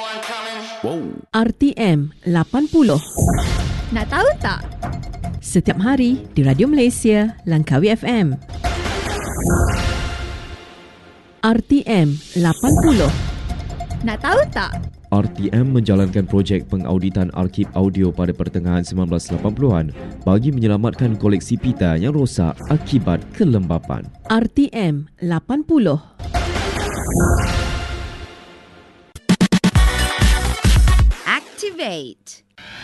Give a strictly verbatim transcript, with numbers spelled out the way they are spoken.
Wow. R T M lapan puluh. Nak tahu tak? Setiap hari di Radio Malaysia, Langkawi F M. R T M lapan puluh. Nak tahu tak? R T M menjalankan projek pengauditan arsip audio pada pertengahan sembilan belas lapan puluhan bagi menyelamatkan koleksi pita yang rosak akibat kelembapan. R T M lapan puluh. Activate.